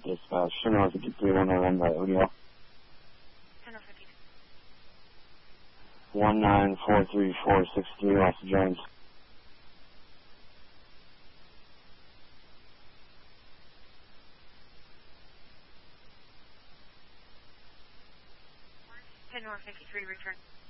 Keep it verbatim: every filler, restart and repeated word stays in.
Dispatch, Chanel fifty-three, one oh one by Odell. Chanel fifty-three. one nine four three four six three, Austin Jones. Chanel fifty-three, return.